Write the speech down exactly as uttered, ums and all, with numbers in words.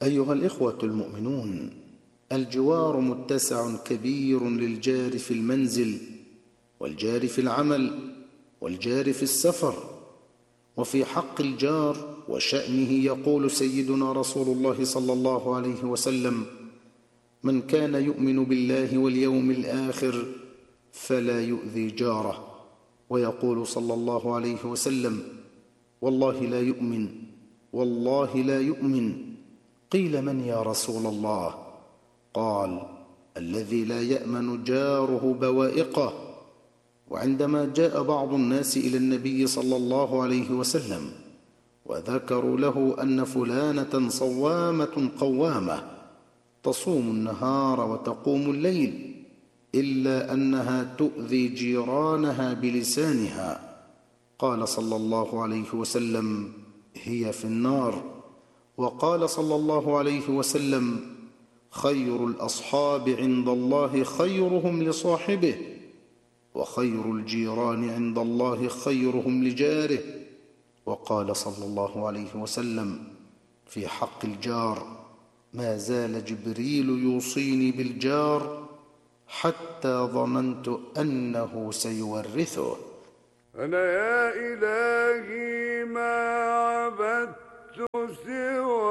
أيها الإخوة المؤمنون، الجوار متسع كبير للجار في المنزل والجار في العمل والجار في السفر. وفي حق الجار وشأنه يقول سيدنا رسول الله صلى الله عليه وسلم: من كان يؤمن بالله واليوم الآخر فلا يؤذي جاره. ويقول صلى الله عليه وسلم: والله لا يؤمن، والله لا يؤمن. قيل: من يا رسول الله؟ قال: الذي لا يأمن جاره بوائقه. وعندما جاء بعض الناس إلى النبي صلى الله عليه وسلم وذكروا له أن فلانة صوامة قوامة تصوم النهار وتقوم الليل، إلا أنها تؤذي جيرانها بلسانها، قال صلى الله عليه وسلم: هي في النار. وقال صلى الله عليه وسلم: خير الأصحاب عند الله خيرهم لصاحبه، وخير الجيران عند الله خيرهم لجاره. وقال صلى الله عليه وسلم في حق الجار: ما زال جبريل يوصيني بالجار حتى ظننت أنه سيورثه. أنا يا إلهي ما عبدت سوى